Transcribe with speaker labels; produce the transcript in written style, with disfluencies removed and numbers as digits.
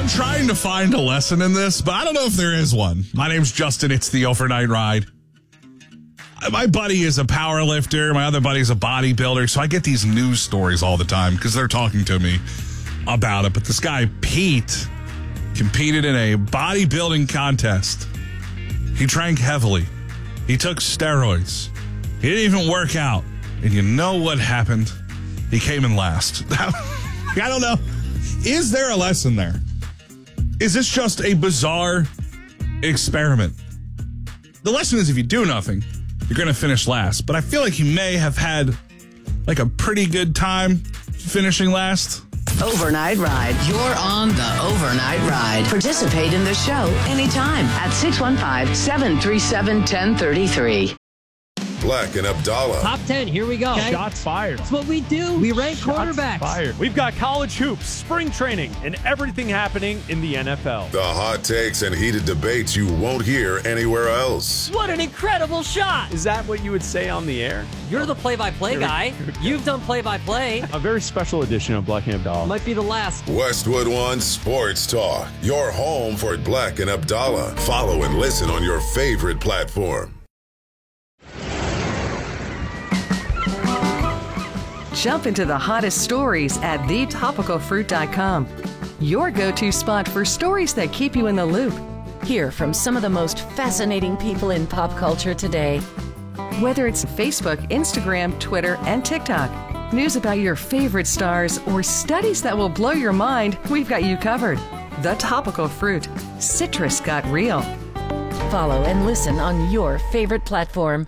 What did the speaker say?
Speaker 1: trying to find a lesson in this, but I don't know if there is one. My name's Justin. It's the Overnight Ride. My buddy is a power lifter. My other buddy is a bodybuilder. So I get these news stories all the time because they're talking to me about it. But this guy, Pete, competed in a bodybuilding contest. He drank heavily. He took steroids. He didn't even work out. And you know what happened? He came in last. I don't know. Is there a lesson there? Is this just a bizarre experiment? The lesson is if you do nothing, you're going to finish last. But I feel like you may have had like a pretty good time finishing last.
Speaker 2: Overnight Ride. You're on the Overnight Ride. Participate in the show anytime at 615-737-1033.
Speaker 3: Black and Abdallah.
Speaker 4: Top 10, here we go. Okay.
Speaker 5: Shots fired.
Speaker 4: That's what we do. We rank quarterbacks.
Speaker 5: Fired. We've got college hoops, spring training, and everything happening in the NFL.
Speaker 3: The hot takes and heated debates you won't hear anywhere else.
Speaker 4: What an incredible shot.
Speaker 5: Is that what you would say on the air?
Speaker 4: You're the play-by-play guy. You've done play-by-play.
Speaker 5: A very special edition of Black and Abdallah.
Speaker 4: Might be the last.
Speaker 3: Westwood One Sports Talk. Your home for Black and Abdallah. Follow and listen on your favorite platform.
Speaker 6: Jump into the hottest stories at thetopicalfruit.com. Your go-to spot for stories that keep you in the loop.
Speaker 7: Hear from some of the most fascinating people in pop culture today.
Speaker 6: Whether it's Facebook, Instagram, Twitter, and TikTok, news about your favorite stars, or studies that will blow your mind, we've got you covered. The Topical Fruit. Citrus got real.
Speaker 7: Follow and listen on your favorite platform.